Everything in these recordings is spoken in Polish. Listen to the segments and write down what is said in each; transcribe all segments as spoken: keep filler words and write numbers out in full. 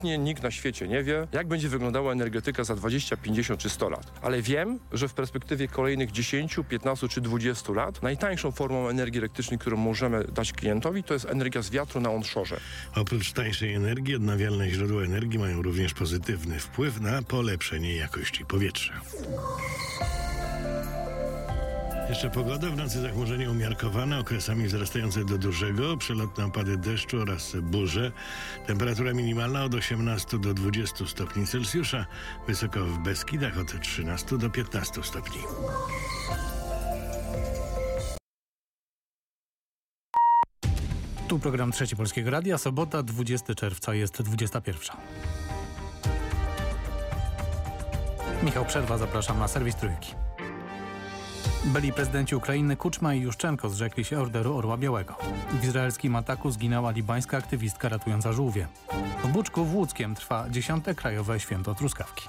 absolutnie nikt na świecie nie wie, jak będzie wyglądała energetyka za dwadzieścia, pięćdziesiąt czy sto lat. Ale wiem, że w perspektywie kolejnych dziesięciu, piętnastu czy dwudziestu lat najtańszą formą energii elektrycznej, którą możemy dać klientowi, to jest energia z wiatru na onshore. Oprócz tańszej energii, odnawialne źródła energii mają również pozytywny wpływ na polepszenie jakości powietrza. Jeszcze pogoda. W nocy zachmurzenie umiarkowane, okresami wzrastające do dużego, przelotne opady deszczu oraz burze. Temperatura minimalna od osiemnastu do dwudziestu stopni Celsjusza. Wysoko w Beskidach od trzynastu do piętnastu stopni. Tu program Trzeci Polskiego Radia. Sobota, dwudziestego czerwca, jest dwudziesta pierwsza. Michał Przerwa, zapraszam na serwis Trójki. Byli prezydenci Ukrainy Kuczma i Juszczenko zrzekli się Orderu Orła Białego. W izraelskim ataku zginęła libańska aktywistka ratująca żółwie. W Buczku w Łódzkiem trwa dziesiąte Krajowe Święto Truskawki.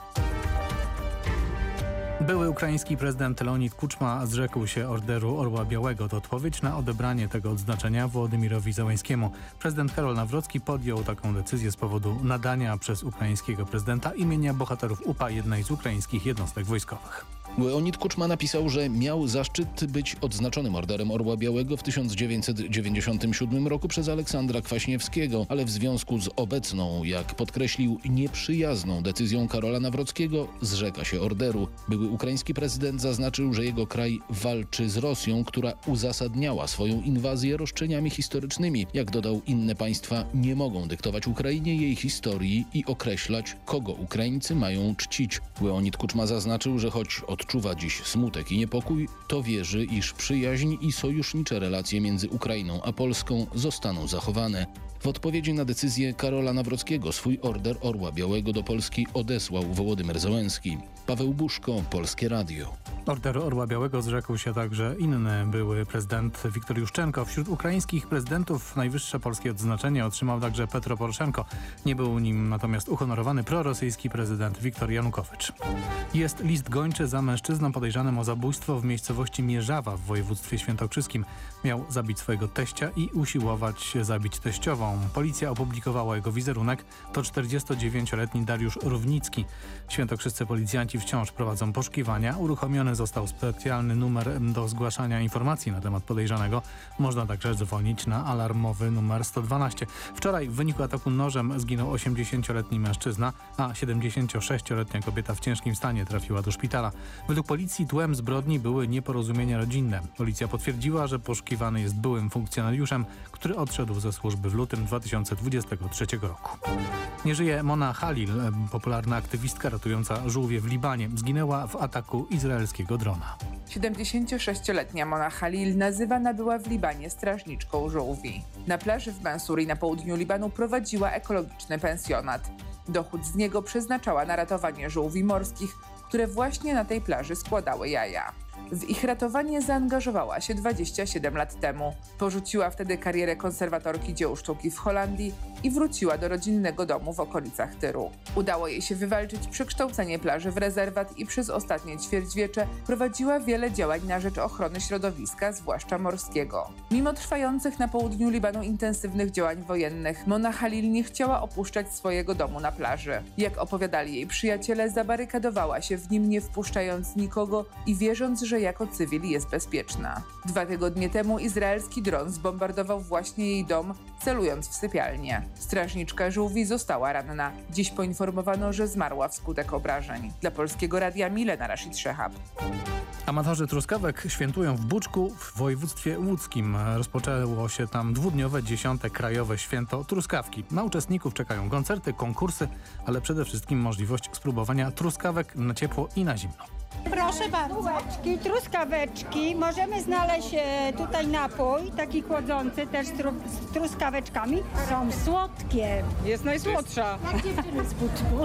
Były ukraiński prezydent Leonid Kuczma zrzekł się Orderu Orła Białego. To odpowiedź na odebranie tego odznaczenia Wołodymyrowi Zełenskiemu. Prezydent Karol Nawrocki podjął taką decyzję z powodu nadania przez ukraińskiego prezydenta imienia bohaterów U P A jednej z ukraińskich jednostek wojskowych. Leonid Kuczma napisał, że miał zaszczyt być odznaczonym Orderem Orła Białego w tysiąc dziewięćset dziewięćdziesiątym siódmym roku przez Aleksandra Kwaśniewskiego, ale w związku z obecną, jak podkreślił, nieprzyjazną decyzją Karola Nawrockiego zrzeka się orderu. Były ukraiński prezydent zaznaczył, że jego kraj walczy z Rosją, która uzasadniała swoją inwazję roszczeniami historycznymi. Jak dodał, inne państwa nie mogą dyktować Ukrainie jej historii i określać, kogo Ukraińcy mają czcić. Leonid Kuczma zaznaczył, że choć od odczuwa dziś smutek i niepokój, to wierzy, iż przyjaźń i sojusznicze relacje między Ukrainą a Polską zostaną zachowane. W odpowiedzi na decyzję Karola Nawrockiego swój Order Orła Białego do Polski odesłał Wołodymyr Zełenski. Paweł Buszko, Polskie Radio. Orderu Orła Białego zrzekł się także inny były prezydent Wiktor Juszczenko. Wśród ukraińskich prezydentów najwyższe polskie odznaczenie otrzymał także Petro Poroszenko. Nie był nim natomiast uhonorowany prorosyjski prezydent Wiktor Janukowycz. Jest list gończy za mężczyzną podejrzanym o zabójstwo w miejscowości Mierzawa w województwie świętokrzyskim. Miał zabić swojego teścia i usiłować zabić teściową. Policja opublikowała jego wizerunek. To czterdziestodziewięcioletni Dariusz Równicki. Świętokrzyscy policjanci wciąż prowadzą poszukiwania. Uruchomiony został specjalny numer do zgłaszania informacji na temat podejrzanego. Można także dzwonić na alarmowy numer sto dwanaście. Wczoraj w wyniku ataku nożem zginął osiemdziesięcioletni mężczyzna, a siedemdziesięciosześcioletnia kobieta w ciężkim stanie trafiła do szpitala. Według policji tłem zbrodni były nieporozumienia rodzinne. Policja potwierdziła, że poszukiwany jest byłym funkcjonariuszem, który odszedł ze służby w lutym dwa tysiące dwudziestego trzeciego roku. Nie żyje Mona Halil, popularna aktywistka ratująca żółwie w Libanie. Zginęła w ataku izraelskiego drona. siedemdziesięciosześcioletnia Mona Halil nazywana była w Libanie strażniczką żółwi. Na plaży w Mansuri na południu Libanu prowadziła ekologiczny pensjonat. Dochód z niego przeznaczała na ratowanie żółwi morskich, które właśnie na tej plaży składały jaja. W ich ratowanie zaangażowała się dwadzieścia siedem lat temu. Porzuciła wtedy karierę konserwatorki dzieł sztuki w Holandii i wróciła do rodzinnego domu w okolicach Tyru. Udało jej się wywalczyć przekształcenie plaży w rezerwat i przez ostatnie ćwierćwiecze prowadziła wiele działań na rzecz ochrony środowiska, zwłaszcza morskiego. Mimo trwających na południu Libanu intensywnych działań wojennych, Mona Halil nie chciała opuszczać swojego domu na plaży. Jak opowiadali jej przyjaciele, zabarykadowała się w nim, nie wpuszczając nikogo i wierząc, że jako cywil jest bezpieczna. Dwa tygodnie temu izraelski dron zbombardował właśnie jej dom, celując w sypialnię. Strażniczka żółwi została ranna. Dziś poinformowano, że zmarła wskutek obrażeń. Dla Polskiego Radia Milena Rashid Szehab. Amatorzy truskawek świętują w Buczku w województwie łódzkim. Rozpoczęło się tam dwudniowe dziesiąte Krajowe Święto Truskawki. Na uczestników czekają koncerty, konkursy, ale przede wszystkim możliwość spróbowania truskawek na ciepło i na zimno. Proszę bardzo. Bułeczki, truskaweczki. Możemy znaleźć e, tutaj napój, taki chłodzący, też tru, z truskaweczkami. Są słodkie. Jest najsłodsza. Jak dziewczyny z Buczku.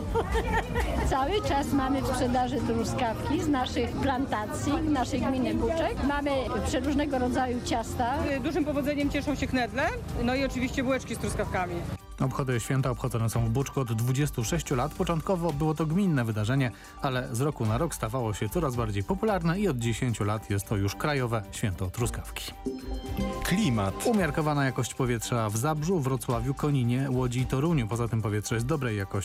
Cały czas mamy w sprzedaży truskawki z naszych plantacji, naszej gminy Buczek. Mamy przeróżnego rodzaju ciasta. Dużym powodzeniem cieszą się knedle, no i oczywiście bułeczki z truskawkami. Obchody święta obchodzone są w Buczku od dwudziestu sześciu lat. Początkowo było to gminne wydarzenie, ale z roku na rok stawało się coraz bardziej popularne i od dziesięciu lat jest to już Krajowe Święto Truskawki. Klimat. Umiarkowana jakość powietrza w Zabrzu, Wrocławiu, Koninie, Łodzi i Toruniu. Poza tym powietrze jest dobrej jakości.